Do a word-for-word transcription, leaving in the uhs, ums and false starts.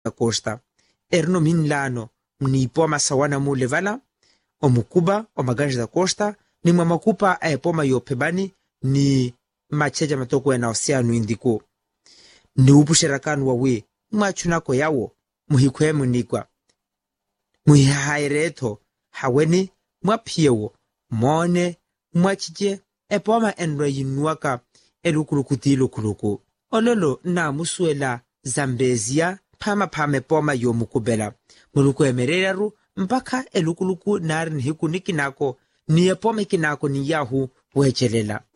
costa erno minlano ni poma sawana mule vala omukuba omaganja da costa ni mamakupa e poma yopebani ni macheja matoko na oceano Indico ni upusherakanu wawe mwachunako yawo muhikwemu nikwa muhihaireto haweni mwapiewo mone mwachije epoma enro yinuaka elukulukuti lukuluku ololo na musuela Zambezia pama pame poma yomukubela muluku emereraru mpaka elukuluku nari nihiku nikinako ni epoma kinako ni yahu wechelela